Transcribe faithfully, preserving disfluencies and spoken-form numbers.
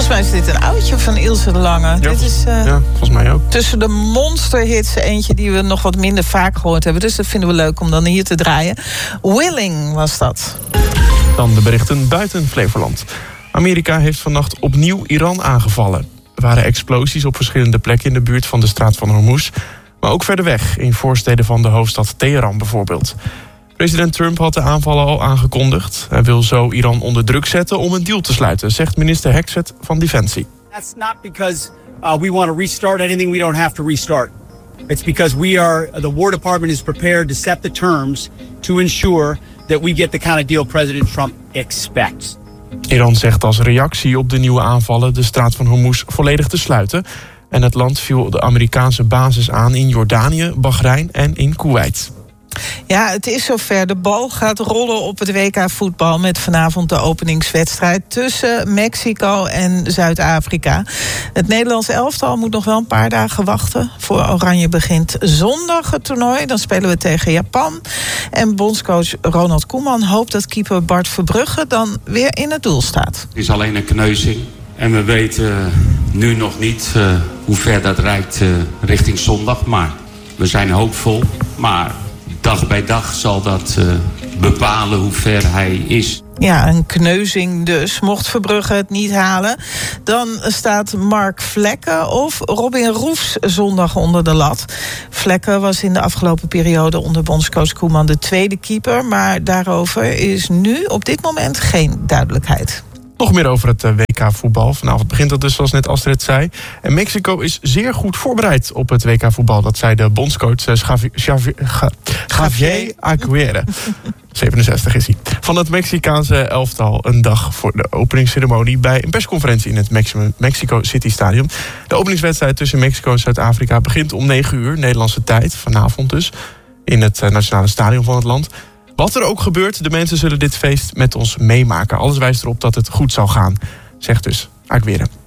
Volgens mij is dit een oudje van Ilse de Lange. Ja, dit is uh, ja, volgens mij ook. Tussen de monsterhits eentje die we nog wat minder vaak gehoord hebben. Dus dat vinden we leuk om dan hier te draaien. Willing was dat. Dan de berichten buiten Flevoland. Amerika heeft vannacht opnieuw Iran aangevallen. Er waren explosies op verschillende plekken in de buurt van de straat van Hormuz. Maar ook verder weg, in voorsteden van de hoofdstad Teheran bijvoorbeeld. President Trump had de aanvallen al aangekondigd. Hij wil zo Iran onder druk zetten om een deal te sluiten, zegt minister Hexet van Defensie. That's not because uh, we want to restart anything we don't have to restart. It's because we are, the War Department is prepared to set the terms to ensure that we get the kind of deal President Trump expects. Iran zegt als reactie op de nieuwe aanvallen de straat van Hormuz volledig te sluiten. En het land viel de Amerikaanse basis aan in Jordanië, Bahrein en in Kuwait. Ja, het is zover. De bal gaat rollen op het W K voetbal met vanavond de openingswedstrijd tussen Mexico en Zuid-Afrika. Het Nederlands elftal moet nog wel een paar dagen wachten. Voor Oranje begint zondag het toernooi. Dan spelen we tegen Japan. En bondscoach Ronald Koeman hoopt dat keeper Bart Verbrugge dan weer in het doel staat. Het is alleen een kneuzing. En we weten nu nog niet uh, hoe ver dat reikt uh, richting zondag. Maar we zijn hoopvol. Maar dag bij dag zal dat uh, bepalen hoe ver hij is. Ja, een kneuzing dus. Mocht Verbrugge het niet halen, dan staat Mark Vlekken of Robin Roefs zondag onder de lat. Vlekken was in de afgelopen periode onder bondscoach Koeman de tweede keeper, maar daarover is nu op dit moment geen duidelijkheid. Nog meer over het W K-voetbal. Vanavond begint dat dus, zoals net Astrid zei. En Mexico is zeer goed voorbereid op het W K-voetbal. Dat zei de bondscoach Javier, Javier, Javier Aguirre. zevenenzestig is hij. Van het Mexicaanse elftal een dag voor de openingsceremonie bij een persconferentie in het Mexico City Stadium. De openingswedstrijd tussen Mexico en Zuid-Afrika begint om negen uur, Nederlandse tijd, vanavond dus, in het nationale stadion van het land. Wat er ook gebeurt, de mensen zullen dit feest met ons meemaken. Alles wijst erop dat het goed zal gaan, zegt dus Aguirre.